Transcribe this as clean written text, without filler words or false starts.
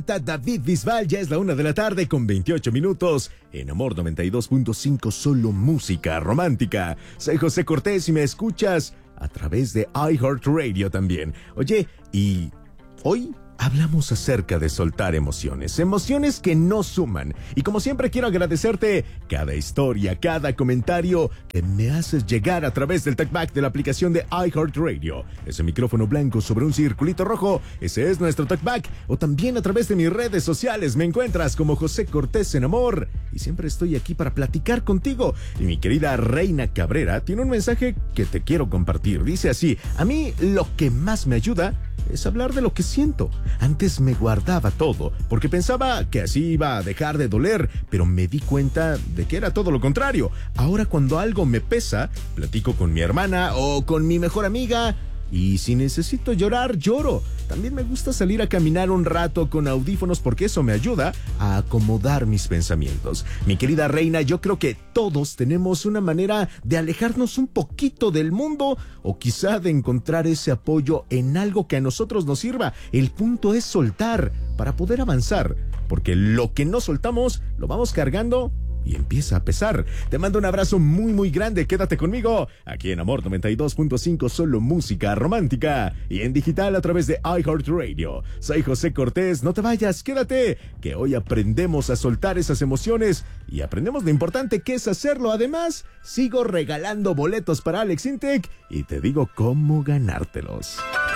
David Bisbal, ya es la 1 de la tarde con 28 minutos. En Amor 92.5, solo música romántica. Soy José Cortés y me escuchas a través de iHeartRadio también. Oye, y hoy hablamos acerca de soltar emociones, emociones que no suman. Y como siempre quiero agradecerte cada historia, cada comentario que me haces llegar a través del talkback de la aplicación de iHeartRadio. Ese micrófono blanco sobre un circulito rojo, ese es nuestro talkback. O también a través de mis redes sociales me encuentras como José Cortés en Amor. Y siempre estoy aquí para platicar contigo. Y mi querida Reina Cabrera tiene un mensaje que te quiero compartir. Dice así: a mí lo que más me ayuda es hablar de lo que siento. Antes me guardaba todo, porque pensaba que así iba a dejar de doler, pero me di cuenta de que era todo lo contrario. Ahora cuando algo me pesa, platico con mi hermana o con mi mejor amiga, y si necesito llorar, lloro. También me gusta salir a caminar un rato con audífonos porque eso me ayuda a acomodar mis pensamientos. Mi querida Reina, yo creo que todos tenemos una manera de alejarnos un poquito del mundo o quizá de encontrar ese apoyo en algo que a nosotros nos sirva. El punto es soltar para poder avanzar, porque lo que no soltamos lo vamos cargando y empieza a pesar. Te mando un abrazo muy muy grande. Quédate conmigo aquí en Amor 92.5, solo música romántica, y en digital a través de iHeartRadio. Soy José Cortés, no te vayas, quédate, que hoy aprendemos a soltar esas emociones y aprendemos lo importante que es hacerlo. Además, sigo regalando boletos para Alex Intec y te digo cómo ganártelos.